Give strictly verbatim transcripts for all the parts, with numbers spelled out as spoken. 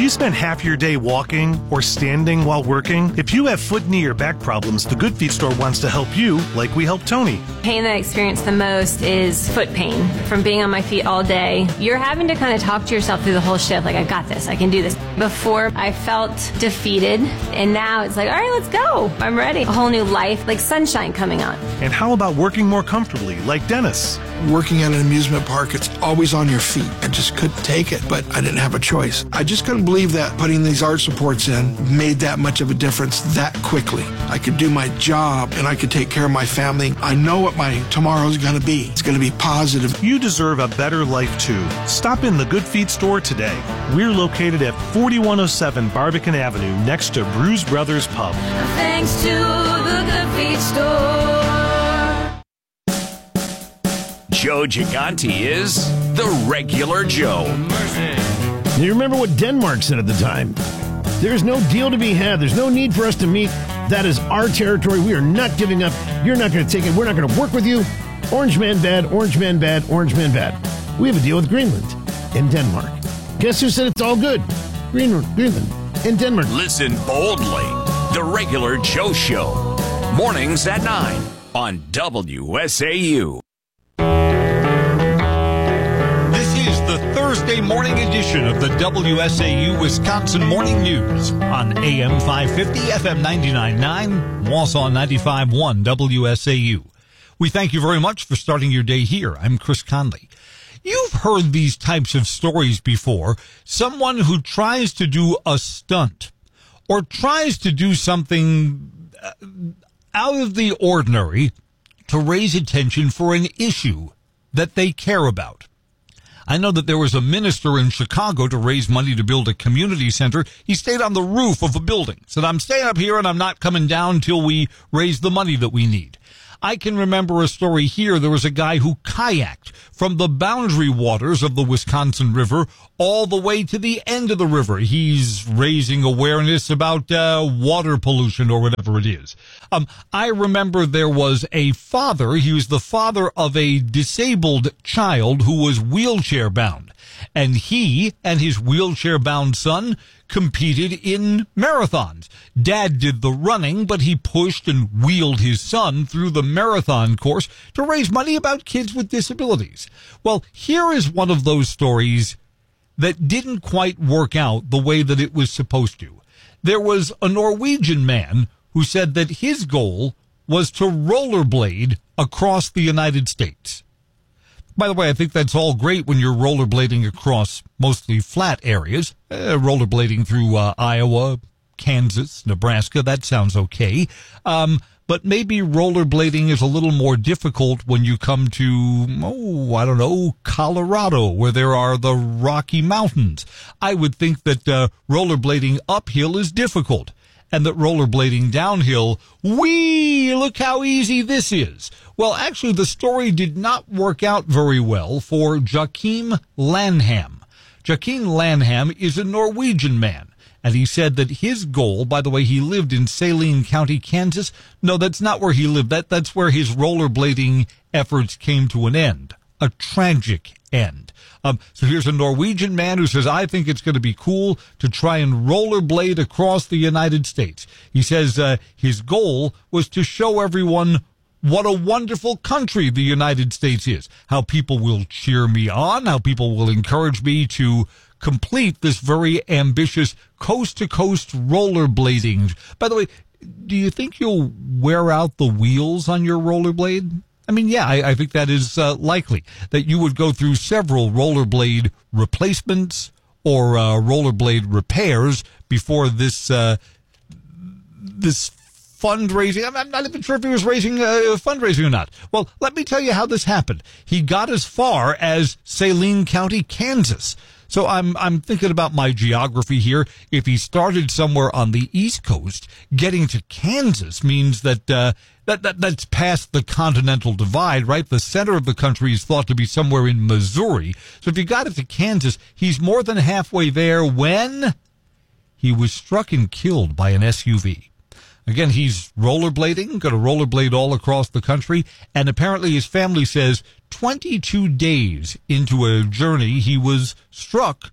you spend half your day walking or standing while working? If you have foot, knee, or back problems, the Good Feet store wants to help you like we help Tony. Pain that I experience the most is foot pain from being on my feet all day. You're having to kind of talk to yourself through the whole shift, like, I got this, I can do this. Before, I felt defeated, and now it's like, all right, let's go. I'm ready. A whole new life, like sunshine coming on. And how about working more comfortably, like Dennis? Working at an amusement park, it's always on your feet. I just couldn't take it, but I didn't have a choice. I just couldn't believe that putting these arch supports in made that much of a difference that quickly. I could do my job and I could take care of my family. I know what my tomorrow's going to be. It's going to be positive. You deserve a better life too. Stop in the Good Feet store today. We're located at forty-one oh seven Barbican Avenue next to Bruise Brothers Pub. Thanks to the Good Feet store. Joe Gigante is the regular Joe. You remember what Denmark said at the time? There's no deal to be had. There's no need for us to meet. That is our territory. We are not giving up. You're not going to take it. We're not going to work with you. Orange man bad, orange man bad, orange man bad. We have a deal with Greenland and Denmark. Guess who said it's all good? Greenland, Greenland and Denmark. Listen boldly. The regular Joe Show. Mornings at nine on W S A U. Thursday morning edition of the W S A U Wisconsin Morning News on A M five fifty, F M ninety-nine point nine, Wausau ninety-five point one W S A U. We thank you very much for starting your day here. I'm Chris Conley. You've heard these types of stories before. Someone who tries to do a stunt or tries to do something out of the ordinary to raise attention for an issue that they care about. I know that there was a minister in Chicago to raise money to build a community center. He stayed on the roof of a building. Said, I'm staying up here and I'm not coming down till we raise the money that we need. I can remember a story here. There was a guy who kayaked from the boundary waters of the Wisconsin River all the way to the end of the river. He's raising awareness about uh, water pollution or whatever it is. Um, I remember there was a father. He was the father of a disabled child who was wheelchair bound. And he and his wheelchair bound son competed in marathons. Dad did the running, but he pushed and wheeled his son through the marathon course to raise money about kids with disabilities. Well, here is one of those stories that didn't quite work out the way that it was supposed to. There was a Norwegian man who said that his goal was to rollerblade across the United States. By the way, I think that's all great when you're rollerblading across mostly flat areas. Uh, rollerblading through uh, Iowa, Kansas, Nebraska, that sounds okay. Um, but maybe rollerblading is a little more difficult when you come to, oh, I don't know, Colorado, where there are the Rocky Mountains. I would think that uh, rollerblading uphill is difficult. And that rollerblading downhill, whee, look how easy this is. Well, actually, the story did not work out very well for Joachim Lanham. Joachim Lanham is a Norwegian man, and he said that his goal, by the way, he lived in Saline County, Kansas. No, that's not where he lived. That, that's where his rollerblading efforts came to an end, a tragic end. Um, so here's a Norwegian man who says, I think it's going to be cool to try and rollerblade across the United States. He says uh, his goal was to show everyone what a wonderful country the United States is, how people will cheer me on, how people will encourage me to complete this very ambitious coast-to-coast rollerblading. By the way, do you think you'll wear out the wheels on your rollerblade? I mean, yeah, I, I think that is uh, likely, that you would go through several rollerblade replacements or uh, rollerblade repairs before this uh, this fundraising. I'm, I'm not even sure if he was raising uh, fundraising or not. Well, let me tell you how this happened. He got as far as Saline County, Kansas. So I'm I'm thinking about my geography here. If he started somewhere on the East Coast, getting to Kansas means that uh, that, that that's past the Continental Divide, right? The center of the country is thought to be somewhere in Missouri. So if you got it to Kansas, he's more than halfway there when he was struck and killed by an S U V. Again, he's rollerblading, going to rollerblade all across the country, and apparently his family says twenty-two days into a journey, he was struck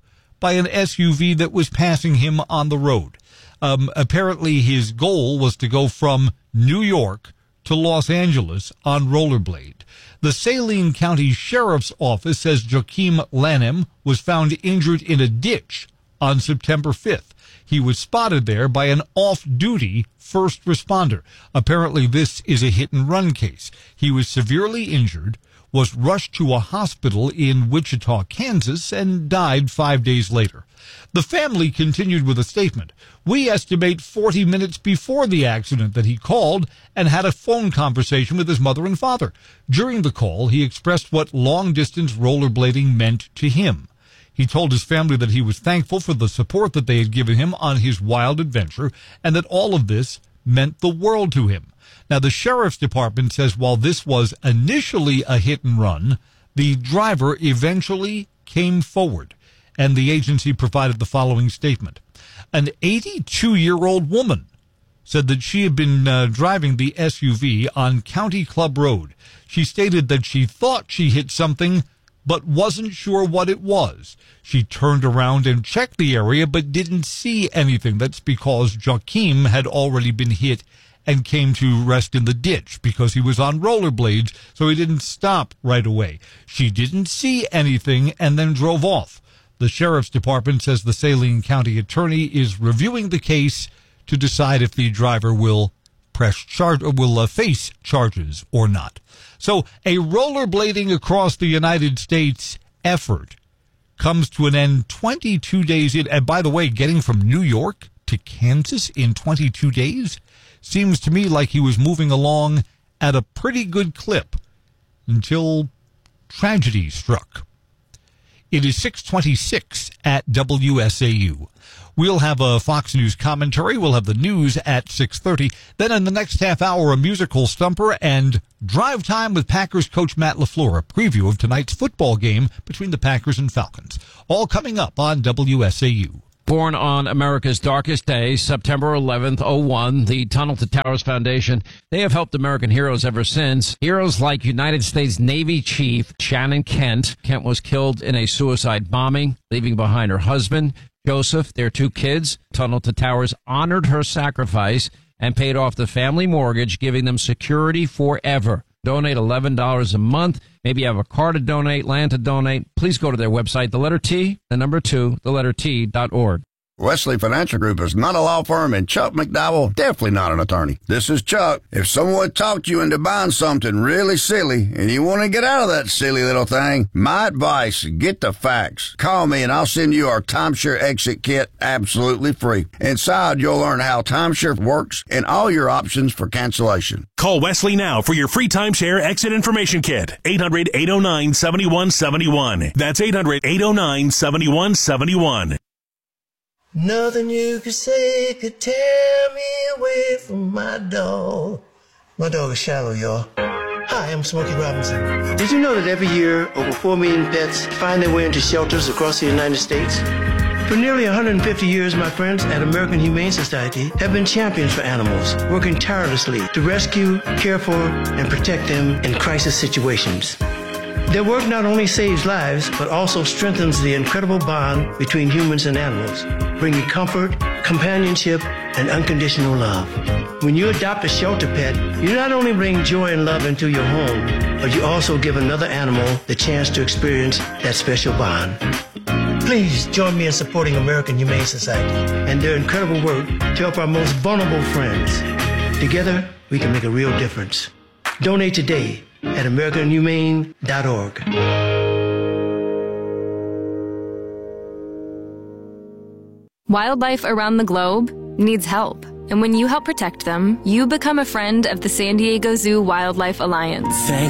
by an S U V that was passing him on the road. Um, apparently his goal was to go from New York to Los Angeles on rollerblade. The Saline County Sheriff's Office says Joaquim Lanham was found injured in a ditch on September fifth. He was spotted there by an off-duty first responder. Apparently this is a hit-and-run case. He was severely injured, was rushed to a hospital in Wichita, Kansas, and died five days later. The family continued with a statement. We estimate forty minutes before the accident that he called and had a phone conversation with his mother and father. During the call, he expressed what long-distance rollerblading meant to him. He told his family that he was thankful for the support that they had given him on his wild adventure and that all of this meant the world to him. Now, the sheriff's department says while this was initially a hit and run, the driver eventually came forward, and the agency provided the following statement. An eighty-two-year-old woman said that she had been uh, driving the S U V on County Club Road. She stated that she thought she hit something, but wasn't sure what it was. She turned around and checked the area, but didn't see anything. That's because Joaquim had already been hit and came to rest in the ditch because he was on rollerblades, so he didn't stop right away. She didn't see anything and then drove off. The sheriff's department says the Saline County attorney is reviewing the case to decide if the driver will press charge or will uh, face charges or not. So a rollerblading across the United States effort comes to an end twenty-two days in. And by the way, getting from New York to Kansas in twenty-two days seems to me like he was moving along at a pretty good clip until tragedy struck. It is six twenty-six at W S A U. We'll have a Fox News commentary. We'll have the news at six thirty. Then in the next half hour, a musical stumper and drive time with Packers coach Matt LaFleur, a preview of tonight's football game between the Packers and Falcons. All coming up on W S A U. Born on America's darkest day, September eleventh, oh one, the Tunnel to Towers Foundation, they have helped American heroes ever since. Heroes like United States Navy Chief Shannon Kent. Kent was killed in a suicide bombing, leaving behind her husband, Joseph, their two kids. Tunnel to Towers honored her sacrifice and paid off the family mortgage, giving them security forever. Donate eleven dollars a month. Maybe you have a car to donate, land to donate. Please go to their website, the letter T, the number two, the letter T dot org. Wesley Financial Group is not a law firm, and Chuck McDowell definitely not an attorney. This is Chuck. If someone talked you into buying something really silly and you want to get out of that silly little thing, my advice, get the facts. Call me and I'll send you our timeshare exit kit absolutely free. Inside, you'll learn how timeshare works and all your options for cancellation. Call Wesley now for your free timeshare exit information kit. eight hundred, eight oh nine, seven one seven one. That's eight hundred, eight oh nine, seven one seven one. Nothing you could say could tear me away from my dog. My dog is Shallow, y'all. Hi, I'm Smokey Robinson. Did you know that every year, over four million pets find their way into shelters across the United States? For nearly one hundred fifty years, my friends at American Humane Society have been champions for animals, working tirelessly to rescue, care for, and protect them in crisis situations. Their work not only saves lives, but also strengthens the incredible bond between humans and animals, bringing comfort, companionship, and unconditional love. When you adopt a shelter pet, you not only bring joy and love into your home, but you also give another animal the chance to experience that special bond. Please join me in supporting American Humane Society and their incredible work to help our most vulnerable friends. Together, we can make a real difference. Donate today at american humane dot org. Wildlife around the globe needs help. And when you help protect them, you become a friend of the San Diego Zoo Wildlife Alliance. Thank